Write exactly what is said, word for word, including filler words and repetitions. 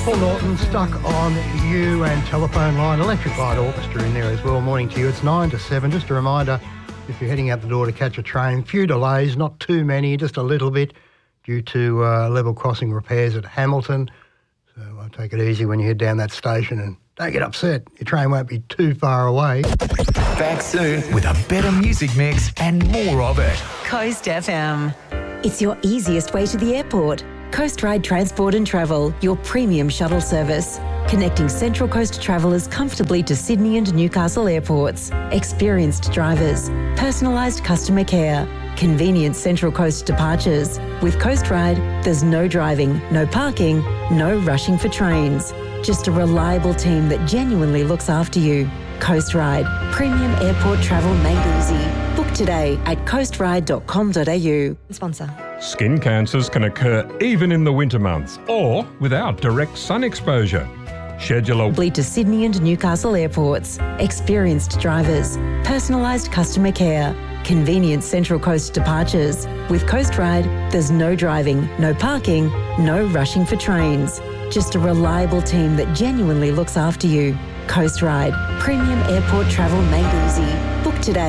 Paul Norton, Stuck on You, and Telephone Line, Electric Light Orchestra in there as well. Morning to you. It's nine to seven. Just a reminder, if you're heading out the door to catch a train, few delays, not too many, just a little bit due to uh, level crossing repairs at Hamilton. So uh, take it easy when you head down that station and don't get upset. Your train won't be too far away. Back soon with a better music mix and more of it. Coast F M. It's your easiest way to the airport. Coast Ride Transport and Travel, your premium shuttle service. Connecting Central Coast travellers comfortably to Sydney and Newcastle airports. Experienced drivers. Personalised customer care. Convenient Central Coast departures. With Coast Ride, there's no driving, no parking, no rushing for trains. Just a reliable team that genuinely looks after you. Coast Ride. Premium airport travel made easy. Book today at coast ride dot com dot a u. Sponsor. Skin cancers can occur even in the winter months or without direct sun exposure. Schedule a Bleed to Sydney and Newcastle airports. Experienced drivers. Personalised customer care. Convenient Central Coast departures. With Coast Ride, there's no driving, no parking, no rushing for trains. Just a reliable team that genuinely looks after you. Coast Ride. Premium airport travel made easy.